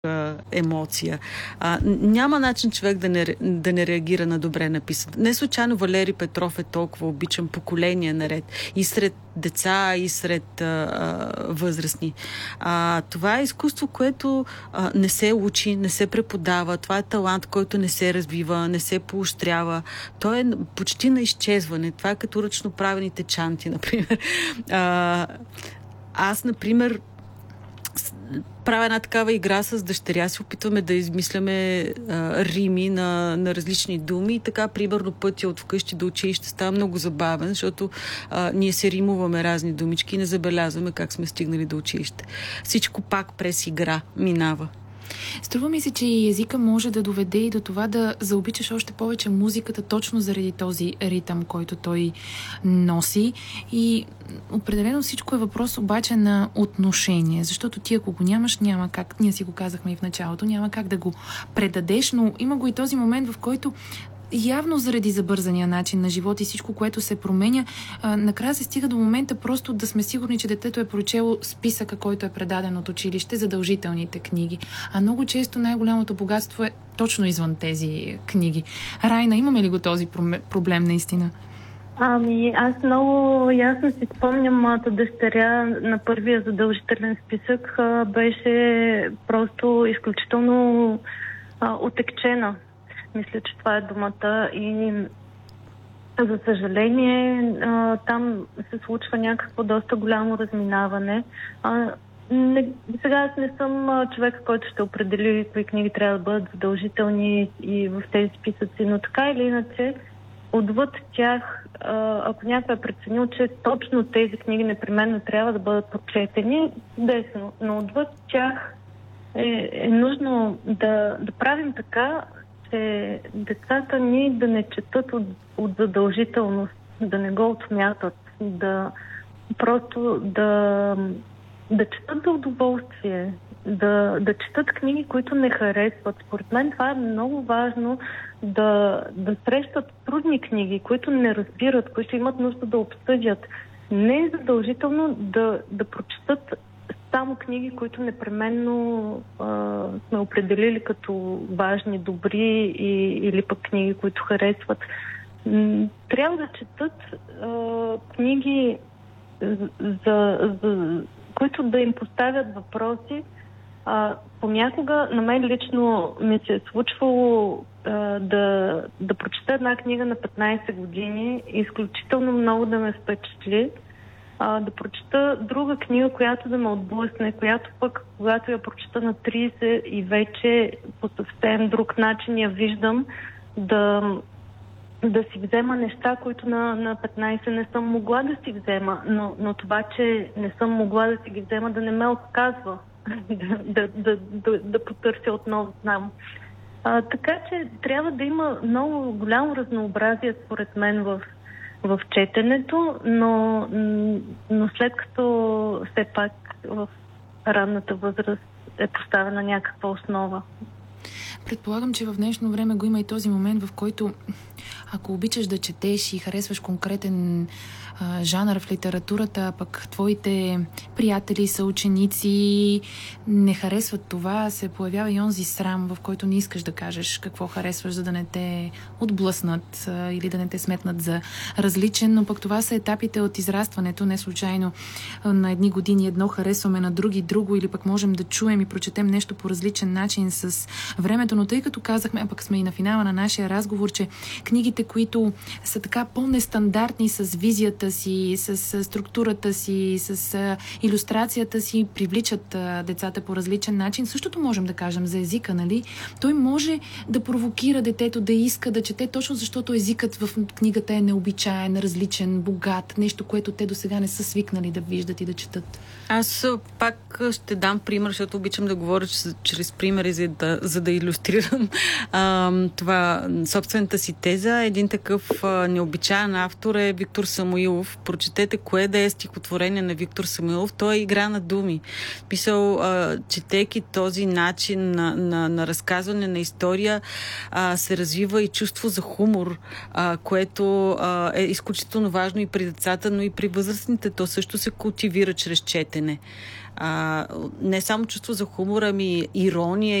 емоция. Няма начин човек да не реагира на добре написано. Не случайно Валери Петров е толкова обичан поколения наред. И сред деца, и сред възрастни. Това е изкуство, което не се учи, не се преподава. Това е талант, който не се развива, не се поощрява. Той е почти на изчезване. Това е като ръчно правените чанти, например. Аз, например, правя една такава игра с дъщеря си, опитваме да измисляме рими на различни думи и така, примерно, пътя от вкъщи до училище става много забавен, защото ние се римуваме разни думички и не забелязваме как сме стигнали до училище. Всичко пак през игра минава. Струва ми се, че и езика може да доведе и до това да заобичаш още повече музиката точно заради този ритъм, който той носи. И определено всичко е въпрос обаче на отношение, защото ти ако го нямаш, няма как, ние си го казахме и в началото, няма как да го предадеш, но има го и този момент, в който явно заради забързания начин на живот и всичко, което се променя, накрая се стига до момента просто да сме сигурни, че детето е прочело списъка, който е предаден от училище, задължителните книги. А много често най-голямото богатство е точно извън тези книги. Райна, имаме ли го този проблем наистина? Аз много ясно си спомням, моята дъщеря на първия задължителен списък беше просто изключително отекчена. Мисля, че това е думата и за съжаление там се случва някакво доста голямо разминаване. Сега аз не съм човек, който ще определи кои книги трябва да бъдат задължителни и в тези списъци, но така или иначе отвъд тях, ако някой е преценил, че точно тези книги непременно трябва да бъдат прочетени, десно, но отвъд тях е нужно да правим така, че децата ни да не четат от задължителност, да не го отмятат, да четат за удоволствие, да четат книги, които не харесват. Според мен това е много важно, да срещат трудни книги, които не разбират, които имат нужда да обсъдят. Не е задължително да прочетат само книги, които непременно сме определили като важни, добри или пък книги, които харесват. Трябва да четат книги, които да им поставят въпроси. Понякога на мен лично ми се е случвало да прочета една книга на 15 години и изключително много да ме впечатли. Да прочета друга книга, която да ме отблъсне, която пък, когато я прочета на 30 и вече по съвсем друг начин я виждам, да си взема неща, които на 15 не съм могла да си взема, но това, че не съм могла да си ги взема, да не ме отказва да потърся отново знам. Така че трябва да има много голямо разнообразие, според мен, в четенето, но след като все пак в ранната възраст е поставена някаква основа. Предполагам, че в днешно време го има и този момент, в който ако обичаш да четеш и харесваш конкретен жанър в литературата, пък твоите приятели, съученици не харесват това, се появява и онзи срам, в който не искаш да кажеш какво харесваш, за да не те отблъснат или да не те сметнат за различен, но пък това са етапите от израстването. Не случайно на едни години едно харесваме, на други друго, или пък можем да чуем и прочетем нещо по различен начин с времето, но тъй като казахме, а пък сме и на финала на нашия разговор, че книгите, които са така по-нестандартни с визията си, с структурата си, с илюстрацията си, привличат децата по различен начин. Същото можем да кажем за езика, нали? Той може да провокира детето да иска да чете, точно защото езикът в книгата е необичаен, различен, богат, нещо, което те досега не са свикнали да виждат и да четат. Аз пак ще дам пример, защото обичам да говоря чрез примери, за да илюстрирам това собствената си теза. Един такъв необичаен автор е Виктор Самуилов. Прочетете кое да е стихотворение на Виктор Самуилов. Той е игра на думи. Писал, четейки този начин на разказване на история, се развива и чувство за хумор, което е изключително важно и при децата, но и при възрастните. То също се култивира чрез четене. Не само чувство за хумор, ами ирония